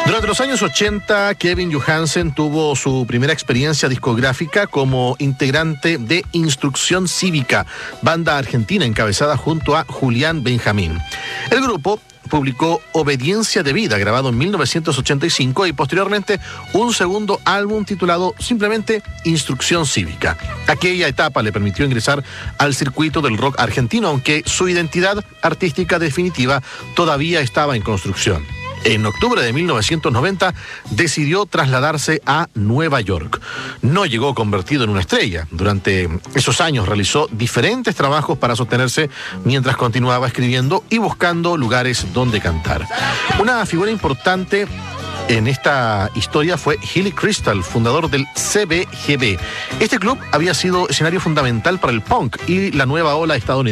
Durante los años 80, Kevin Johansen tuvo su primera experiencia discográfica como integrante de Instrucción Cívica, banda argentina encabezada junto a Julián Benjamín. El grupo publicó Obediencia Debida, grabado en 1985, y posteriormente un segundo álbum titulado simplemente Instrucción Cívica. Aquella etapa le permitió ingresar al circuito del rock argentino, aunque su identidad artística definitiva todavía estaba en construcción. En octubre de 1990 decidió trasladarse a Nueva York. No llegó convertido en una estrella. Durante esos años realizó diferentes trabajos para sostenerse mientras continuaba escribiendo y buscando lugares donde cantar. Una figura importante en esta historia fue Hilly Crystal, fundador del CBGB. Este club había sido escenario fundamental para el punk y la nueva ola estadounidense.